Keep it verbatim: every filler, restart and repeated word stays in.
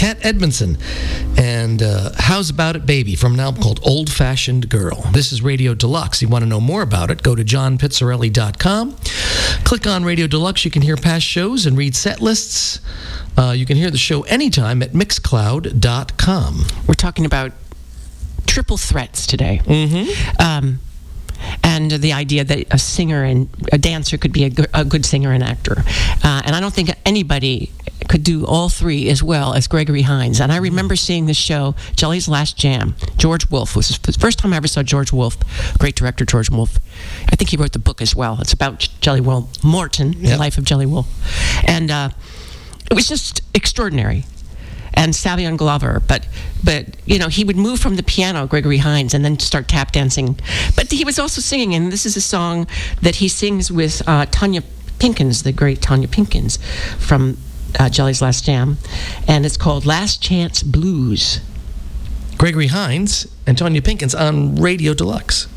Kat Edmondson, and uh, How's About It Baby from an album called Old Fashioned Girl. This is Radio Deluxe. You want to know more about it, go to john pizzarelli dot com. Click on Radio Deluxe. You can hear past shows and read set lists. Uh, you can hear the show anytime at mixcloud dot com. We're talking about triple threats today. Mm-hmm. Um, and the idea that a singer and a dancer could be a, go- a good singer and actor. Uh, and I don't think anybody could do all three as well as Gregory Hines. And I remember seeing this show, Jelly's Last Jam. George Wolfe was the first time I ever saw George Wolfe, great director George Wolfe. I think he wrote the book as well. It's about Jelly Roll Morton, yep. The life of Jelly Roll. And uh, it was just extraordinary. And Savion Glover, but but you know, he would move from the piano, Gregory Hines, and then start tap dancing. But he was also singing, and this is a song that he sings with uh, Tanya Pinkins, the great Tanya Pinkins, from uh, Jelly's Last Jam, and it's called Last Chance Blues. Gregory Hines and Tanya Pinkins on Radio Deluxe.